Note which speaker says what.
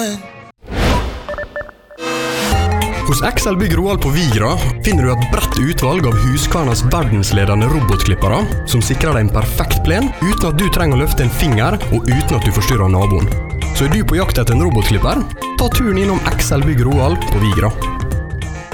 Speaker 1: Hos XL Bygg Roald på Vigra finner du et bredt utvalg av Husqvarnas verdensledende robotklippere som sikrer deg en perfekt plen uten at du trenger å løfte en finger og uten at du forstyrrer naboen. Så er du på jakt etter en robotklipper? Ta turen innom XL Bygg Roald på Vigra.